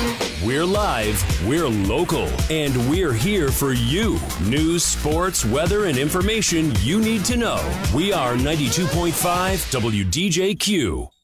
We're live, we're local, and we're here for you. News, sports, weather, and information you need to know. We are 92.5 WDJQ.